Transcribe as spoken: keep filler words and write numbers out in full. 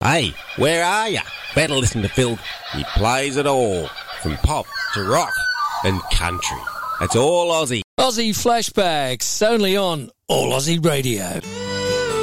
Hey, where are ya? Better listen to Phil. He plays it all, from pop to rock and country. It's all Aussie. Aussie Flashbacks, only on All Aussie Radio.